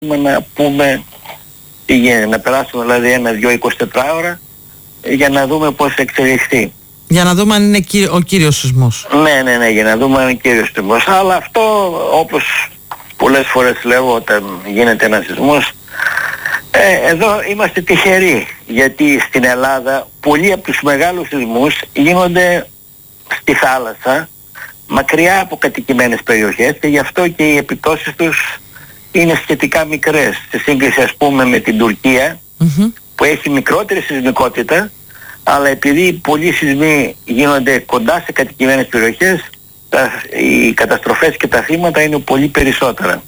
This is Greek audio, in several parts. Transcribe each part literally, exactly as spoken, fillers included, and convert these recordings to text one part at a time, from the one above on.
να πούμε τι γίνεται, να περάσουμε δηλαδή ένα-δυο εικοσιτετρά ώρα για να δούμε πώς θα εξελιχθεί. Για να δούμε αν είναι ο κύριος σεισμός. Ναι, ναι, ναι, για να δούμε αν είναι κύριος σεισμός. Αλλά αυτό, όπως πολλές φορές λέω όταν γίνεται ένας σεισμός, ε, εδώ είμαστε τυχεροί, γιατί στην Ελλάδα πολλοί από τους μεγάλους σεισμούς γίνονται στη θάλασσα, μακριά από κατοικημένες περιοχές, και γι' αυτό και οι επιπτώσεις τους είναι σχετικά μικρές, σε σύγκριση ας πούμε με την Τουρκία, mm-hmm. που έχει μικρότερη σεισμικότητα, αλλά επειδή πολλοί σεισμοί γίνονται κοντά σε κατοικημένες περιοχές, τα, οι καταστροφές και τα θύματα είναι πολύ περισσότερα.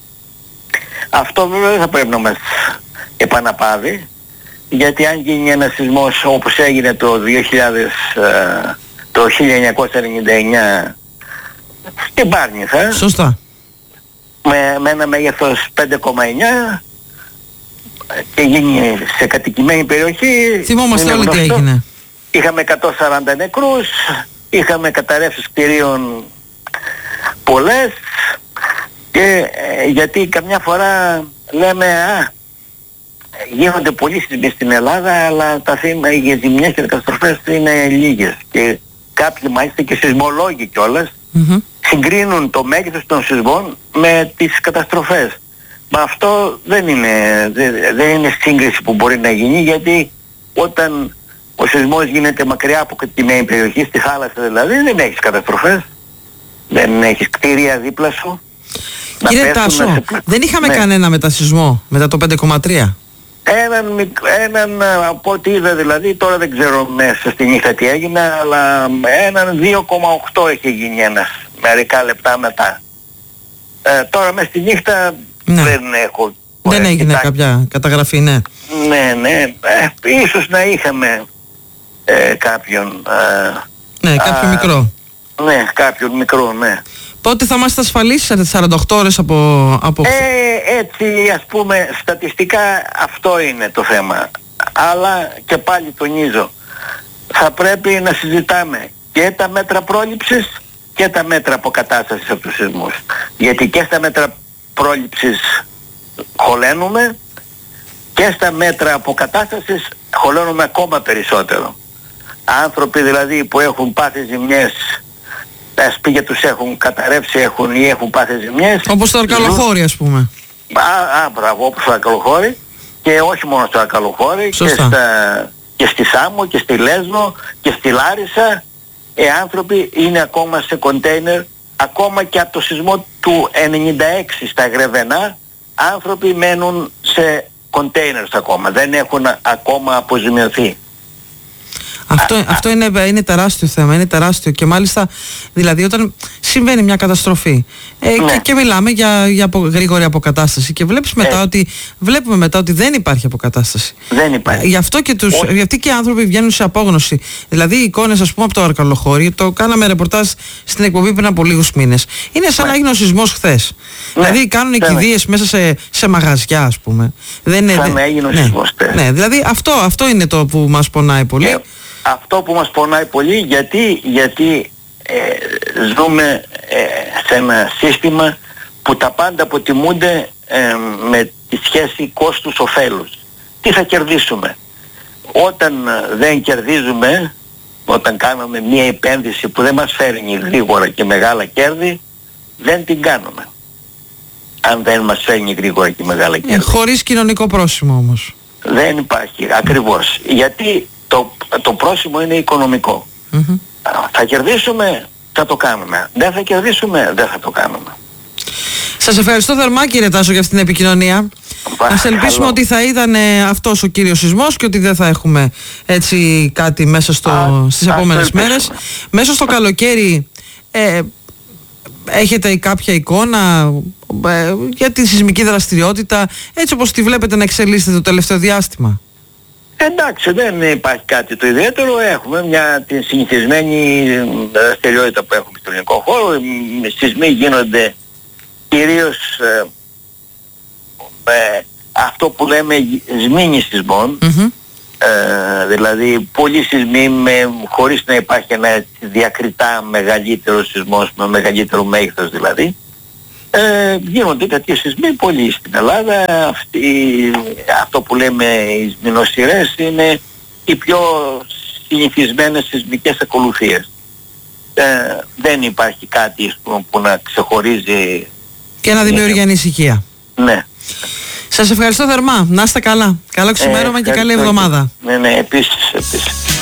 Αυτό βέβαια δεν θα πρέπει να μας επαναπάβει, γιατί αν γίνει ένας σεισμός όπως έγινε το, δύο χιλιάδες, το χίλια εννιακόσια ενενήντα εννιά στην Πάρνηθα, σωστά, με, με ένα μέγεθος πέντε κόμμα εννιά και γίνει σε κατοικημένη περιοχή, θυμόμαστε όλοι τι έγινε. Είχαμε εκατόν σαράντα νεκρούς, είχαμε καταρρεύσεις κτηρίων πολλές, και ε, γιατί καμιά φορά λέμε α, γίνονται πολλοί σεισμοί στην Ελλάδα, αλλά τα θύματα, οι ζημιές και οι καταστροφές είναι λίγες, και κάποιοι μάλιστα και σεισμολόγοι κιόλας mm-hmm. συγκρίνουν το μέγεθος των σεισμών με τις καταστροφές. Μα αυτό δεν είναι, δεν, δεν είναι σύγκριση που μπορεί να γίνει, γιατί όταν ο σεισμός γίνεται μακριά από κατοικημένη περιοχή, στη θάλασσα δηλαδή, δεν έχεις καταστροφές, δεν έχεις κτίρια δίπλα σου. Κύριε Τάσο, σε... δεν είχαμε ναι. κανένα μετασεισμό μετά το πέντε κόμμα τρία. Έναν, έναν από ό,τι είδα δηλαδή, τώρα δεν ξέρω μέσα στη νύχτα τι έγινε, αλλά έναν δύο κόμμα οκτώ έχει γίνει ένας μερικά λεπτά μετά. Ε, τώρα μέσα στη νύχτα ναι. δεν έχω... Δεν έγινε κοιτάξει. Κάποια καταγραφή, ναι. Ναι, ναι, ε, ίσως να είχαμε ε, κάποιον... Ε, ναι, κάποιο α, μικρό. Ναι, κάποιον μικρό, ναι. Πότε θα είμαστε ασφαλείς, σε σαράντα οκτώ ώρες από... από... Ε, έτσι ας πούμε στατιστικά αυτό είναι το θέμα. Αλλά και πάλι τονίζω, θα πρέπει να συζητάμε και τα μέτρα πρόληψης και τα μέτρα αποκατάστασης από τους σεισμούς. Γιατί και στα μέτρα πρόληψης χωλένουμε, και στα μέτρα αποκατάστασης χωλένουμε ακόμα περισσότερο. Άνθρωποι δηλαδή που έχουν πάθει ζημιές, τα σπίτια τους έχουν καταρρεύσει, έχουν ή έχουν πάθει ζημιές. Όπως το Αρκαλοχώρι ας πούμε. Α, α, μπράβο, όπως το Αρκαλοχώρι, και όχι μόνο στο Αρκαλοχώρι, και, στα, και στη Σάμο και στη Λέσβο και στη Λάρισα, οι άνθρωποι είναι ακόμα σε κοντέινερ, ακόμα και από το σεισμό του ενενήντα έξι στα Γρεβενά, άνθρωποι μένουν σε κοντέινερ ακόμα, δεν έχουν ακόμα αποζημιωθεί. Αυτό, α, αυτό είναι, είναι τεράστιο θέμα, είναι τεράστιο, και μάλιστα δηλαδή όταν συμβαίνει μια καταστροφή ε, ναι. και, και μιλάμε για, για απο, γρήγορη αποκατάσταση, και βλέπεις μετά ε. ότι, βλέπουμε μετά ότι δεν υπάρχει αποκατάσταση. Δεν υπάρχει. Γι' αυτό και, τους, γι' αυτό και οι άνθρωποι βγαίνουν σε απόγνωση. Δηλαδή οι εικόνες ας πούμε από το Αρκαλοχώρι, το κάναμε ρεπορτάζ στην εκπομπή πριν από λίγους μήνες. Είναι σαν ναι. να έγινε ο σεισμός χθες. Ναι. Δηλαδή κάνουν κηδείες μέσα σε, σε μαγαζιά ας πούμε. Δεν σαν να έγινε ο ναι. σεισμός χθες. Ναι, δηλαδή αυτό, αυτό είναι το που μας πονάει πολύ. Yeah. Αυτό που μας πονάει πολύ, γιατί, γιατί ε, ζούμε ε, σε ένα σύστημα που τα πάντα αποτιμούνται ε, με τη σχέση κόστους-οφέλους. Τι θα κερδίσουμε? Όταν δεν κερδίζουμε, όταν κάνουμε μια επένδυση που δεν μας φέρνει γρήγορα και μεγάλα κέρδη, δεν την κάνουμε. Αν δεν μας φέρνει γρήγορα και μεγάλα κέρδη. Ε, χωρίς κοινωνικό πρόσημο όμως. Δεν υπάρχει, ακριβώς. Γιατί Το, το πρόσημο είναι οικονομικό. Mm-hmm. Θα κερδίσουμε, θα το κάνουμε. Δεν θα κερδίσουμε, δεν θα το κάνουμε. Σας ευχαριστώ θερμά κύριε Τάσο για αυτήν την επικοινωνία. Ας ελπίσουμε ότι θα ήταν αυτός ο κύριος σεισμός και ότι δεν θα έχουμε έτσι κάτι μέσα στο, α, στις επόμενες μέρες. Μέσα στο καλοκαίρι ε, έχετε κάποια εικόνα ε, για τη σεισμική δραστηριότητα έτσι όπως τη βλέπετε να εξελίσσεται το τελευταίο διάστημα? Εντάξει, δεν υπάρχει κάτι το ιδιαίτερο. Έχουμε μια την συνηθισμένη δραστηριότητα που έχουμε στον ελληνικό χώρο. Οι σεισμοί γίνονται κυρίως ε, ε, αυτό που λέμε σμήνη σεισμών. Mm-hmm. Ε, δηλαδή πολλοί σεισμοί με, χωρίς να υπάρχει ένα διακριτά μεγαλύτερο σεισμός, με μεγαλύτερο μέγεθος δηλαδή. Ε, γίνονται τέτοιοι σεισμοί πολλοί στην Ελλάδα. Αυτή, αυτό που λέμε οι σεισμινοσειρές είναι οι πιο συνηθισμένες σεισμικές ακολουθίες. Ε, δεν υπάρχει κάτι που, που να ξεχωρίζει και να δημιουργεί ανησυχία. Ναι. Σας ευχαριστώ θερμά. Να είστε καλά. Καλό ξημέρωμα ε, και καλή εβδομάδα. Ναι, ναι, επίσης, επίσης.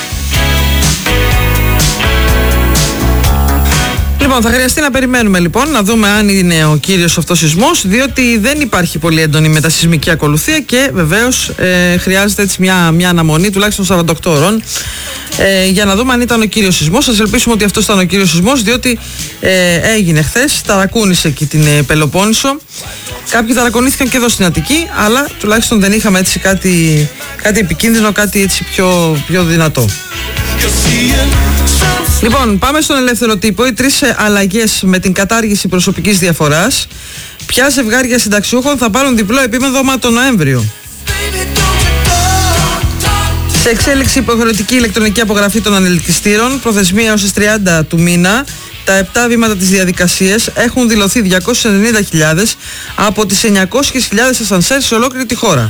Λοιπόν, θα χρειαστεί να περιμένουμε λοιπόν να δούμε αν είναι ο κύριος αυτός σεισμός, διότι δεν υπάρχει πολύ έντονη μετασεισμική ακολουθία και βεβαίως ε, χρειάζεται έτσι μια, μια αναμονή τουλάχιστον σαράντα οκτώ ώρων ε, για να δούμε αν ήταν ο κύριος σεισμός. Σας ελπίσουμε ότι αυτός ήταν ο κύριος σεισμός, διότι ε, έγινε χθες, ταρακούνησε εκεί την ε, Πελοπόννησο. Κάποιοι ταρακουνήθηκαν και εδώ στην Αττική, αλλά τουλάχιστον δεν είχαμε έτσι κάτι, κάτι επικίνδυνο, κάτι έτσι πιο, πιο δυνατό. Λοιπόν, πάμε στον ελεύθερο τύπο. Οι τρεις αλλαγές με την κατάργηση προσωπικής διαφοράς. Ποια ζευγάρια συνταξιούχων θα πάρουν διπλό επίμεδο το Νοέμβριο. Σε εξέλιξη υποχρεωτική ηλεκτρονική απογραφή των ανελκυστήρων, προθεσμία έως τις τριάντα του μήνα. Τα επτά βήματα της διαδικασίας έχουν δηλωθεί διακόσιες ενενήντα χιλιάδες από τις εννιακόσιες χιλιάδες ασανσέρ σε ολόκληρη τη χώρα.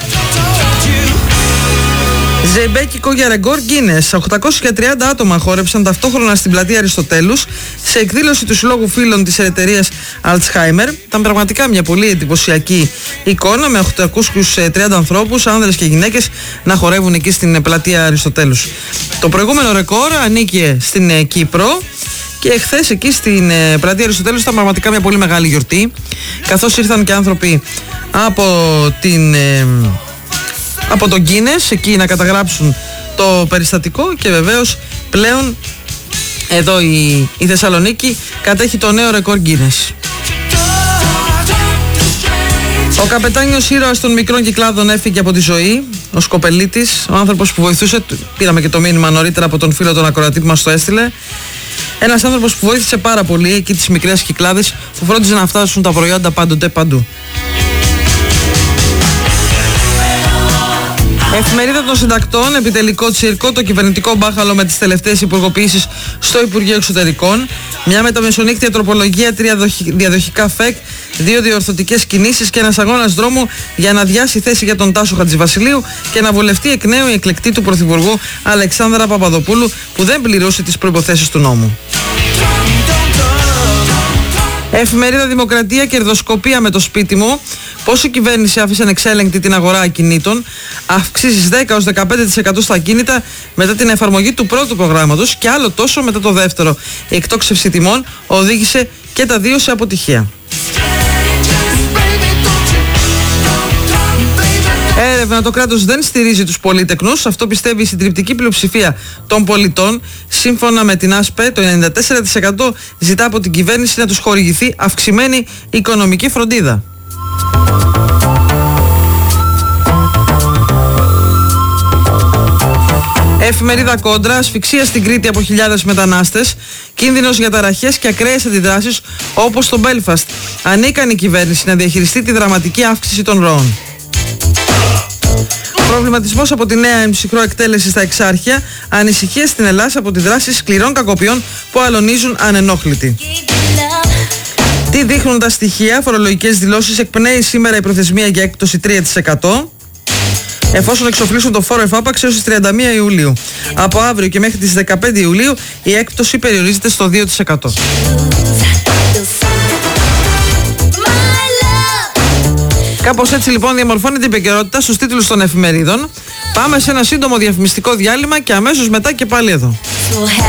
Ζεϊμπέκικο για ρεκόρ Γκίνες. οκτακόσια τριάντα άτομα χόρεψαν ταυτόχρονα στην πλατεία Αριστοτέλους σε εκδήλωση του Συλλόγου Φίλων της εταιρείας Alzheimer. Ήταν πραγματικά μια πολύ εντυπωσιακή εικόνα με οκτακόσιους τριάντα ανθρώπους, άνδρες και γυναίκες, να χορεύουν εκεί στην πλατεία Αριστοτέλους. Το προηγούμενο ρεκόρ ανήκε στην Κύπρο. Και εχθές εκεί στην πλατεία Αριστοτέλους ήταν πραγματικά μια πολύ μεγάλη γιορτή, καθώς ήρθαν και άνθρωποι από, την, από τον Γκίνες εκεί να καταγράψουν το περιστατικό και βεβαίως πλέον εδώ η, η Θεσσαλονίκη κατέχει το νέο ρεκόρ Γκίνες. Ο καπετάνιος ήρωας των μικρών κυκλάδων έφυγε από τη ζωή, ο Σκοπελίτης, ο άνθρωπος που βοηθούσε, πήραμε και το μήνυμα νωρίτερα από τον φίλο τον ακροατή που μας το έστειλε. Ένας άνθρωπος που βοήθησε πάρα πολύ εκεί τις μικρές κυκλάδες που φρόντιζε να φτάσουν τα προϊόντα πάντοτε παντού. Εφημερίδα των Συντακτών, επιτελικό τσίρκο, το κυβερνητικό μπάχαλο με τις τελευταίες υπουργοποιήσεις στο Υπουργείο Εξωτερικών. Μια μεταμεσονύκτια τροπολογία, τρία διαδοχικά ΦΕΚ, δύο διορθωτικές κινήσεις και ένας αγώνας δρόμου για να αδειάσει θέση για τον Τάσο Χατζηβασιλείου και να βολευτεί εκ νέου η εκλεκτή του Πρωθυπουργού Αλεξάνδρα Παπαδοπούλου που δεν πληρούσε τις προϋποθέσεις του νόμου. Εφημερίδα Δημοκρατία, κερδοσκοπία με το σπίτι μου. Πώς η κυβέρνηση άφησε ανεξέλεγκτη την αγορά ακινήτων. Αυξήσεις δέκα έως δεκαπέντε τοις εκατό στα ακίνητα μετά την εφαρμογή του πρώτου προγράμματος και άλλο τόσο μετά το δεύτερο. Η εκτόξευση τιμών οδήγησε και τα δύο σε αποτυχία. Έρευνα, το κράτος δεν στηρίζει τους πολύτεκνους. Αυτό πιστεύει η συντριπτική πλειοψηφία των πολιτών. Σύμφωνα με την ΑΣΠΕ, το ενενήντα τέσσερα τοις εκατό ζητά από την κυβέρνηση να τους χορηγηθεί αυξημένη οικονομική φροντίδα. Εφημερίδα Κόντρα, ασφυξία στην Κρήτη από χιλιάδες μετανάστες, κίνδυνος για ταραχές και ακραίες αντιδράσεις όπως στο Μπέλφαστ. Ανίκανη η κυβέρνηση να διαχειριστεί τη δραματική αύξηση των ροών. Προβληματισμός από τη νέα εμψυχρό εκτέλεση στα Εξάρχεια, ανησυχίες στην Ελλάδα από τη δράση σκληρών κακοποιών που αλωνίζουν ανενόχλητοι. Τι δείχνουν τα στοιχεία, φορολογικές δηλώσεις, εκπνέει σήμερα η προθεσμία για έκπτωση τρία τοις εκατό. Εφόσον εξοφλήσουν το φόρο εφάπαξ έως τις τριάντα μία Ιουλίου. Από αύριο και μέχρι τις δεκαπέντε Ιουλίου η έκπτωση περιορίζεται στο δύο τοις εκατό. Κάπως έτσι λοιπόν διαμορφώνεται η επικαιρότητα στους τίτλους των εφημερίδων. Πάμε σε ένα σύντομο διαφημιστικό διάλειμμα και αμέσως μετά και πάλι εδώ.